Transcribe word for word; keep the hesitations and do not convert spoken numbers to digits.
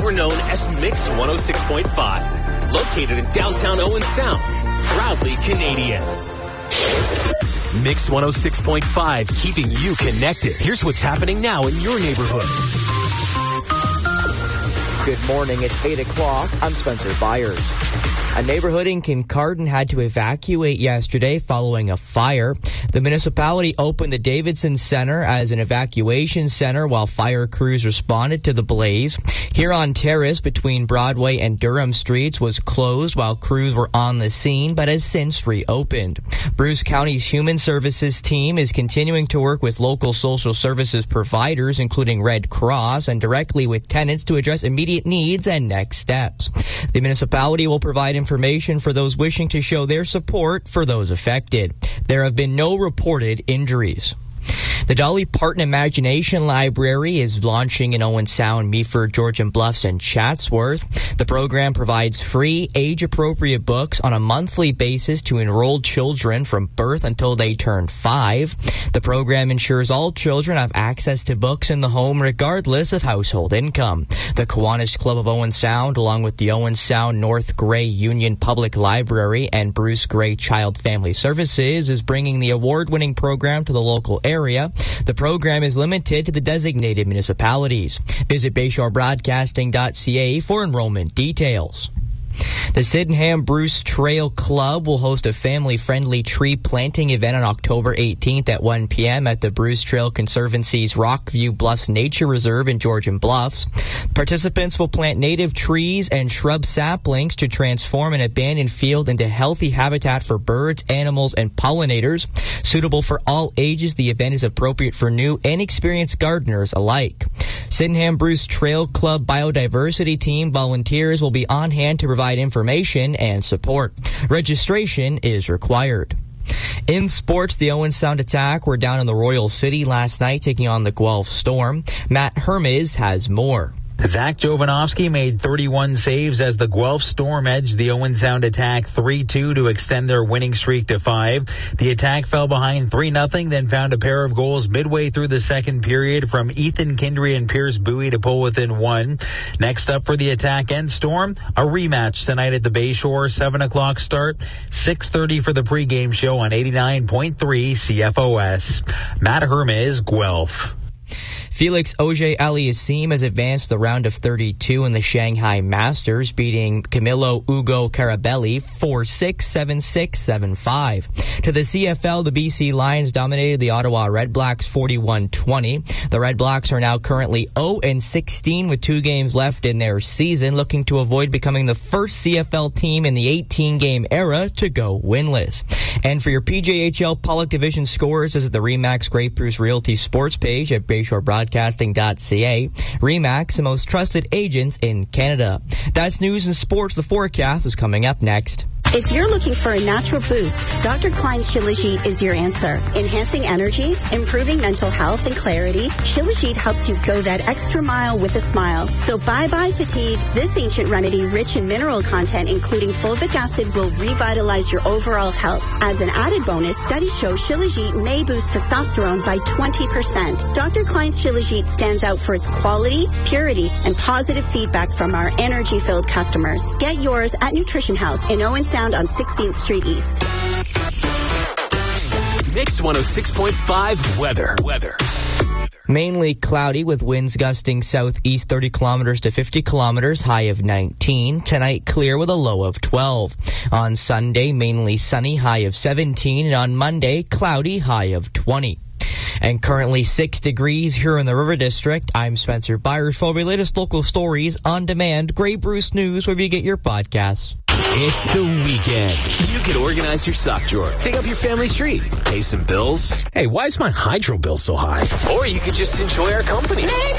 we're known as Mix one oh six point five. Located in downtown Owen Sound. Proudly Canadian. Mix one oh six point five, keeping you connected. Here's what's happening now in your neighborhood. Good morning. It's eight o'clock. I'm Spencer Byers. A neighborhood in Kincardine had to evacuate yesterday following a fire. The municipality opened the Davidson Center as an evacuation center while fire crews responded to the blaze. Huron Terrace between Broadway and Durham Streets was closed while crews were on the scene, but has since reopened. Bruce County's Human Services team is continuing to work with local social services providers, including Red Cross, and directly with tenants to address immediate needs and next steps. The municipality will provide information for those wishing to show their support for those affected. There have been no reported injuries. The Dolly Parton Imagination Library is launching in Owen Sound, Meaford, Georgian Bluffs, and Chatsworth. The program provides free, age-appropriate books on a monthly basis to enrolled children from birth until they turn five. The program ensures all children have access to books in the home regardless of household income. The Kiwanis Club of Owen Sound, along with the Owen Sound North Grey Union Public Library and Bruce Grey Child Family Services, is bringing the award-winning program to the local area. The program is limited to the designated municipalities. Visit bayshore broadcasting dot c a for enrollment details. The Sydenham Bruce Trail Club will host a family-friendly tree planting event on October eighteenth at one p.m. at the Bruce Trail Conservancy's Rockview Bluffs Nature Reserve in Georgian Bluffs. Participants will plant native trees and shrub saplings to transform an abandoned field into healthy habitat for birds, animals, and pollinators. Suitable for all ages, the event is appropriate for new and experienced gardeners alike. Sydenham Bruce Trail Club Biodiversity Team volunteers will be on hand to provide information and support. Registration is required. In sports, the Owen Sound Attack were down in the Royal City last night taking on the Guelph Storm. Matt Hermes has more. Zach Jovanovski made thirty-one saves as the Guelph Storm edged the Owen Sound Attack three two to extend their winning streak to five. The Attack fell behind three nothing, then found a pair of goals midway through the second period from Ethan Kindry and Pierce Bowie to pull within one. Next up for the Attack and Storm, a rematch tonight at the Bayshore, seven o'clock start, six thirty for the pregame show on eighty-nine point three C F O S. Matt Hermes, Guelph. Felix Auger-Aliassime has advanced the round of thirty-two in the Shanghai Masters, beating Camilo Ugo Carabelli four six, seven six, seven five. To the C F L, the B C Lions dominated the Ottawa Red Blacks forty-one twenty. The Red Blacks are now currently oh and sixteen with two games left in their season, looking to avoid becoming the first C F L team in the eighteen-game era to go winless. And for your P J H L Pollock Division scores, visit the Remax Grey Bruce Realty sports page at bayshore broadcasting dot c a. Remax, the most trusted agents in Canada. That's news and sports. The forecast is coming up next. If you're looking for a natural boost, Doctor Klein's Shilajit is your answer. Enhancing energy, improving mental health and clarity, Shilajit helps you go that extra mile with a smile. So bye-bye fatigue. This ancient remedy, rich in mineral content, including fulvic acid, will revitalize your overall health. As an added bonus, studies show Shilajit may boost testosterone by twenty percent. Doctor Klein's Shilajit stands out for its quality, purity, and positive feedback from our energy-filled customers. Get yours at Nutrition House in Owen Sound on sixteenth Street East. Mix one oh six point five weather. Weather. Mainly cloudy with winds gusting southeast thirty kilometers to fifty kilometers, high of nineteen. Tonight clear with a low of twelve. On Sunday, mainly sunny, high of seventeen. And on Monday, cloudy, high of twenty. And currently six degrees here in the River District. I'm Spencer Byers for the latest local stories on demand. Grey Bruce News, wherever you get your podcasts. It's the weekend. You can organize your sock drawer, take up your family's tree, pay some bills. Hey, why is my hydro bill so high? Or you could just enjoy our company.